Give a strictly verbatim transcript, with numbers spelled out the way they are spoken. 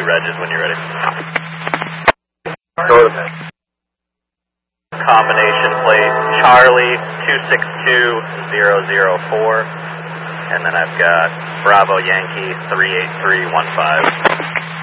regs when you're ready. Combination plate Charlie two six two zero zero four, and then I've got Bravo Yankee three eight three one five.